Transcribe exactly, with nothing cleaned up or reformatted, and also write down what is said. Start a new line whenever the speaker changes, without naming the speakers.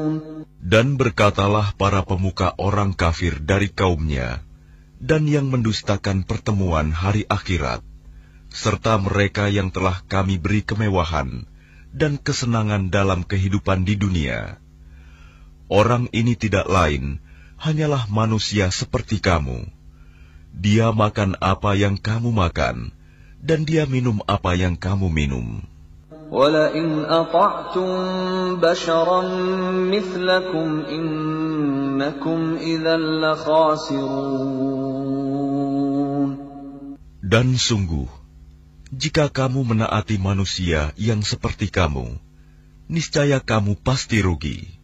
Dan berkatalah para pemuka orang kafir dari kaumnya, dan yang mendustakan pertemuan hari akhirat, serta mereka yang telah kami beri kemewahan dan kesenangan dalam kehidupan di dunia. Orang ini tidak lain, hanyalah manusia seperti kamu. Dia makan apa yang kamu makan, dan dia minum apa yang kamu minum.
وَلَئِنْ أَطَعْتُمْ بَشَرًا مِثْلَكُمْ إِنَّكُمْ إِذًا لَخَاسِرُونَ.
Dan sungguh, jika kamu menaati manusia yang seperti kamu, niscaya kamu pasti rugi.